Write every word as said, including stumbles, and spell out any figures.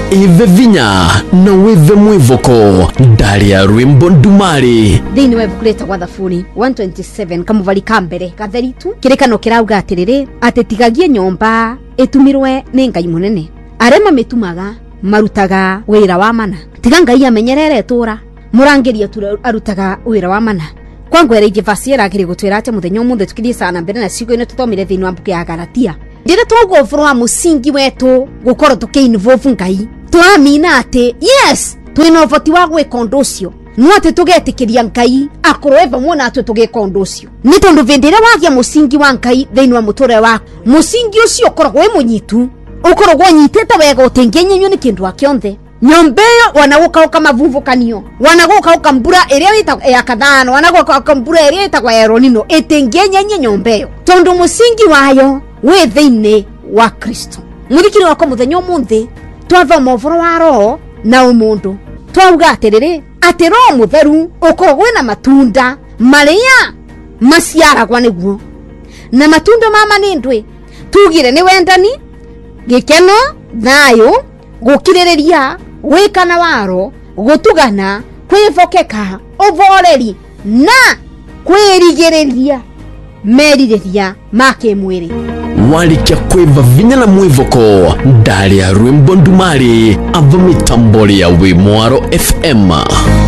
ive vinya na withe mwivoko ndari ya rwimbo ndumari thini wewe kuleta kwa thafuri one twenty-seven kamuvali kambere gatheritu kirekano kirauga atiriri atetigagie nyomba etumirwe ni ngai munene arema mitumaga marutaga wira wa mana tiga ngai amenyerere tura murangeria arutaga wira wa mana kwangu ereje vasiera akiri gutwira ate muthenya umuthe tukirie sana mbere na cigo ino tutomire thini wa mbuke ya Galatia ndire tugo furwa musingi wetu gukoro tukiinvolve ngai tuamina ate yes twina voti wa gwika undu ucio no ate tugetikiria ngai akorweva mwona atu tugika undu ucio ni tondu vendire wagia musingi wa ngai thini wa muture wa musingi ucio ukoragwo munyitu ukoragwo nyitete wega utengenyenyo ni kindu akionthe nyombeyo wanaguka kama vuvukanio wanaguka ukambura iria ita ya kadhano wanaguka ukambura iria ita kwa eronino etengenyenye nyombeyo tondu musingi wayo we thini wa Kristo murikiri wako muthenya umuthi twathoma uvoro wa roho na umundu twauga atiriri ati roho mutheru ukoragwo na matunda maria maciaragwa niguo na matunda mama ni ndwi tugire ni wendani gikeno thayu gukirireria wikana waro gutugana kwivokeka uvoreri na kwirigereria meririria make mwiri walikia kweva vinya na mwivoko ndari ya rwimbo ndumari ava mitambori ya Wimwaro F M.